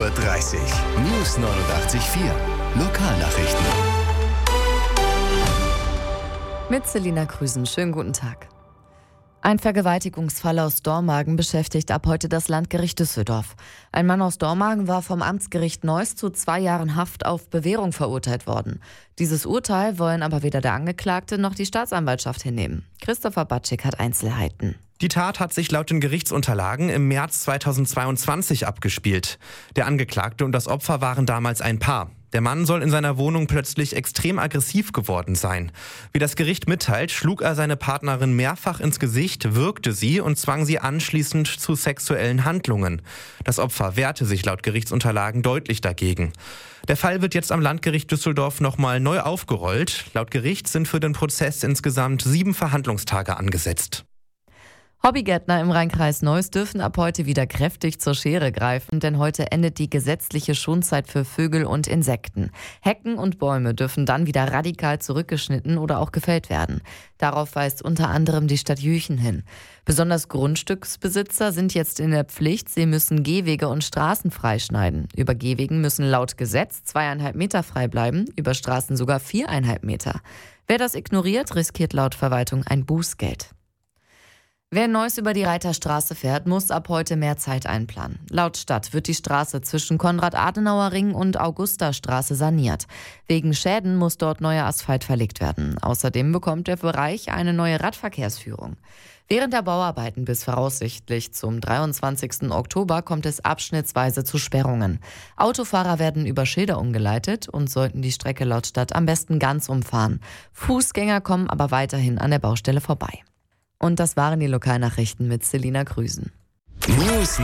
Uhr. News 89.4. Lokalnachrichten. Mit Selina Krüsen. Schönen guten Tag. Ein Vergewaltigungsfall aus Dormagen beschäftigt ab heute das Landgericht Düsseldorf. Ein Mann aus Dormagen war vom Amtsgericht Neuss zu 2 Jahren Haft auf Bewährung verurteilt worden. Dieses Urteil wollen aber weder der Angeklagte noch die Staatsanwaltschaft hinnehmen. Christopher Batschik hat Einzelheiten. Die Tat hat sich laut den Gerichtsunterlagen im März 2022 abgespielt. Der Angeklagte und das Opfer waren damals ein Paar. Der Mann soll in seiner Wohnung plötzlich extrem aggressiv geworden sein. Wie das Gericht mitteilt, schlug er seine Partnerin mehrfach ins Gesicht, würgte sie und zwang sie anschließend zu sexuellen Handlungen. Das Opfer wehrte sich laut Gerichtsunterlagen deutlich dagegen. Der Fall wird jetzt am Landgericht Düsseldorf nochmal neu aufgerollt. Laut Gericht sind für den Prozess insgesamt 7 Verhandlungstage angesetzt. Hobbygärtner im Rheinkreis Neuss dürfen ab heute wieder kräftig zur Schere greifen, denn heute endet die gesetzliche Schonzeit für Vögel und Insekten. Hecken und Bäume dürfen dann wieder radikal zurückgeschnitten oder auch gefällt werden. Darauf weist unter anderem die Stadt Jüchen hin. Besonders Grundstücksbesitzer sind jetzt in der Pflicht, sie müssen Gehwege und Straßen freischneiden. Über Gehwegen müssen laut Gesetz 2,5 Meter frei bleiben, über Straßen sogar 4,5 Meter. Wer das ignoriert, riskiert laut Verwaltung ein Bußgeld. Wer in Neuss über die Reiterstraße fährt, muss ab heute mehr Zeit einplanen. Laut Stadt wird die Straße zwischen Konrad-Adenauer-Ring und Augusta-Straße saniert. Wegen Schäden muss dort neuer Asphalt verlegt werden. Außerdem bekommt der Bereich eine neue Radverkehrsführung. Während der Bauarbeiten bis voraussichtlich zum 23. Oktober kommt es abschnittsweise zu Sperrungen. Autofahrer werden über Schilder umgeleitet und sollten die Strecke laut Stadt am besten ganz umfahren. Fußgänger kommen aber weiterhin an der Baustelle vorbei. Und das waren die Lokalnachrichten mit Selina Krüsen. News 89.4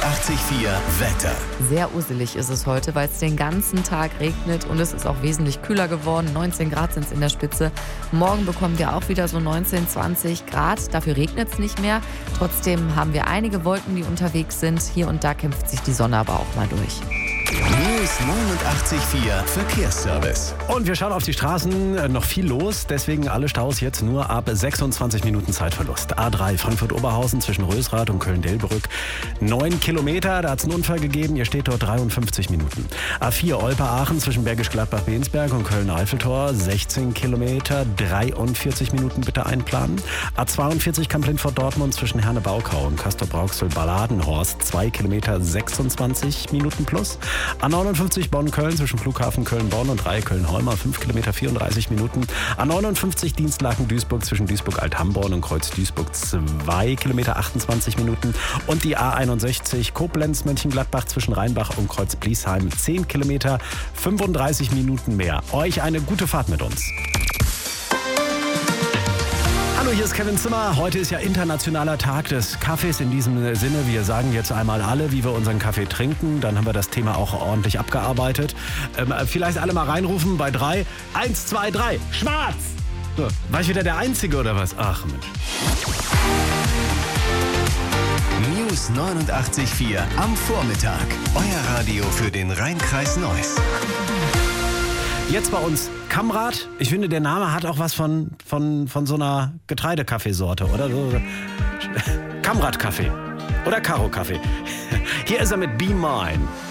Wetter. Sehr uselig ist es heute, weil es den ganzen Tag regnet und es ist auch wesentlich kühler geworden. 19 Grad sind es in der Spitze. Morgen bekommen wir auch wieder so 19, 20 Grad. Dafür regnet es nicht mehr. Trotzdem haben wir einige Wolken, die unterwegs sind. Hier und da kämpft sich die Sonne aber auch mal durch. News 89.4 Verkehrsservice. Und wir schauen auf die Straßen, noch viel los, deswegen alle Staus jetzt nur ab 26 Minuten Zeitverlust. A3 Frankfurt-Oberhausen zwischen Rösrath und Köln-Delbrück 9 Kilometer, da hat es einen Unfall gegeben, ihr steht dort 53 Minuten. A4 Olpe-Aachen zwischen Bergisch Gladbach-Bensberg und Köln-Eiffeltor 16 Kilometer, 43 Minuten bitte einplanen. A42 Kamp-Lindfort-Dortmund zwischen Herne-Baukau und Castrop-Rauxel-Balladenhorst 2 Kilometer, 26 Minuten plus. A59 Bonn-Köln zwischen Flughafen Köln-Bonn und Reihe Köln-Holmer 5 Kilometer 34 Minuten. A59 Dienstlaken-Duisburg zwischen Duisburg-Alt-Hamborn und Kreuz-Duisburg 2 Kilometer 28 Minuten. Und die A61 Koblenz-Mönchengladbach zwischen Rheinbach und Kreuz-Bliesheim 10 Kilometer 35 Minuten mehr. Euch eine gute Fahrt mit uns. Hallo, hier ist Kevin Zimmer. Heute ist ja internationaler Tag des Kaffees. In diesem Sinne, wir sagen jetzt einmal alle, wie wir unseren Kaffee trinken. Dann haben wir das Thema auch ordentlich abgearbeitet. Vielleicht alle mal reinrufen bei 3. 1, 2, 3. Schwarz! So, war ich wieder der Einzige oder was? Ach Mensch. News 89.4 am Vormittag. Euer Radio für den Rheinkreis Neuss. Jetzt bei uns Kamrat. Ich finde, der Name hat auch was von so einer Getreidekaffeesorte, oder? So. Kamrat-Kaffee oder Karo-Kaffee. Hier ist er mit Be Mine.